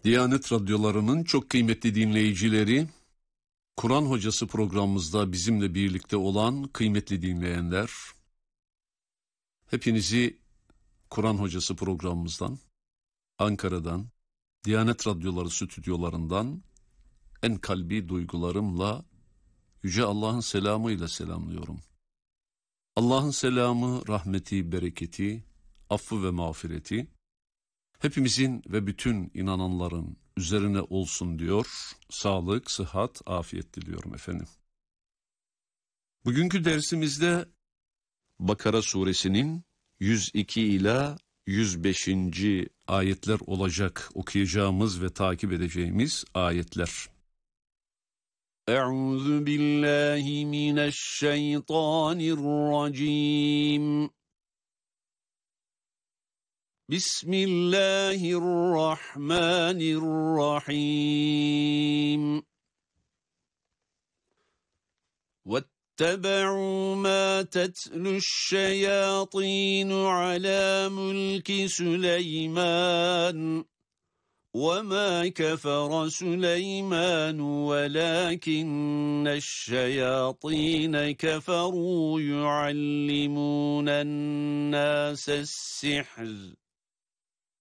Diyanet Radyoları'nın çok kıymetli dinleyicileri, Kur'an Hocası programımızda bizimle birlikte olan kıymetli dinleyenler, hepinizi Kur'an Hocası programımızdan, Ankara'dan, Diyanet Radyoları stüdyolarından en kalbi duygularımla Yüce Allah'ın selamıyla selamlıyorum. Allah'ın selamı, rahmeti, bereketi, affı ve mağfireti hepimizin ve bütün inananların üzerine olsun diyor. Sağlık, sıhhat, afiyet diliyorum efendim. Bugünkü dersimizde Bakara suresinin 102 ila 105. ayetler olacak okuyacağımız ve takip edeceğimiz ayetler. Euzu billahi mineşşeytanirracim. Bismillahirrahmanirrahim. وَاتَّبَعُوا مَا تَتْلُو الشَّيَاطِينُ عَلَى مُلْكِ سُلَيْمَانَ وَمَا كَفَرَ سُلَيْمَانُ وَلَكِنَّ الشَّيَاطِينَ كَفَرُوا يُعَلِّمُونَ النَّاسَ السِّحْرَ